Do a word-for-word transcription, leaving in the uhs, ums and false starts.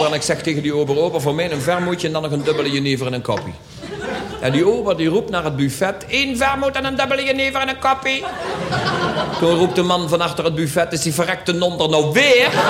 en ik zeg tegen die ober, ober, voor mij een vermoedje en dan nog een dubbele jenever en een koppie. En die ober die roept naar het buffet, één vermoed en een dubbele jenever en een koppie. Toen roept de man van achter het buffet, is die verrekte non er nou weer?